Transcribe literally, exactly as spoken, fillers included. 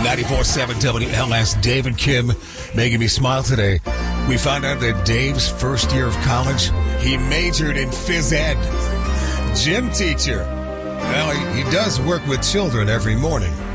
ninety-four point seven W L S, Dave and Kim making me smile today. We found out that Dave's first year of college, he majored in phys ed. Gym teacher. Well, he, he does work with children every morning.